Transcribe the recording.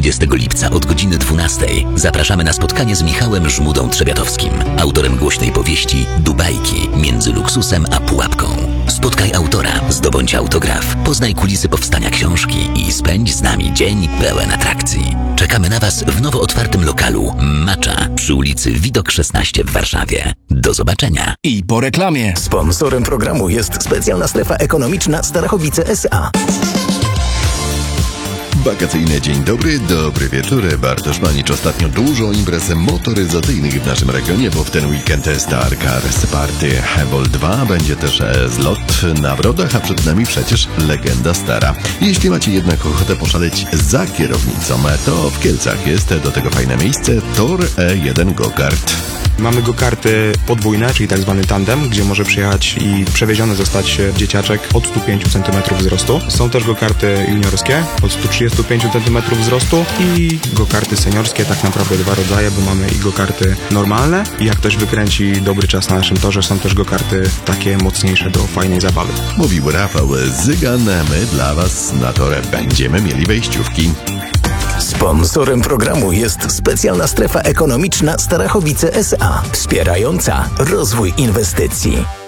30 lipca od godziny 12 zapraszamy na spotkanie z Michałem Żmudą-Trzebiatowskim, autorem głośnej powieści Dubajki między luksusem a pułapką. Spotkaj autora, zdobądź autograf, poznaj kulisy powstania książki i spędź z nami dzień pełen atrakcji. Czekamy na Was w nowo otwartym lokalu Macza przy ulicy Widok 16 w Warszawie. Do zobaczenia. I po reklamie. Sponsorem programu jest specjalna strefa ekonomiczna Starachowice S.A. Wakacyjny dzień dobry, dobry wieczór. Bartosz Manicz. Ostatnio dużo imprez motoryzacyjnych w naszym regionie, bo w ten weekend Star Cars Party Hebol 2 będzie też zlot na Brodach, a przed nami przecież legenda stara. Jeśli macie jednak ochotę poszaleć za kierownicą, to w Kielcach jest do tego fajne miejsce, Tor E1 Go-Kart. Mamy go-karty podwójne, czyli tak zwany tandem, gdzie może przyjechać i przewieziony zostać dzieciaczek od 105 cm wzrostu. Są też go-karty juniorskie od 135 cm wzrostu i go-karty seniorskie, tak naprawdę dwa rodzaje, bo mamy i go-karty normalne i jak ktoś wykręci dobry czas na naszym torze, są też go-karty takie mocniejsze do fajnej zabawy. Mówił Rafał Zygan, my dla Was na torę będziemy mieli wejściówki. Sponsorem programu jest specjalna strefa ekonomiczna Starachowice S.A. wspierająca rozwój inwestycji.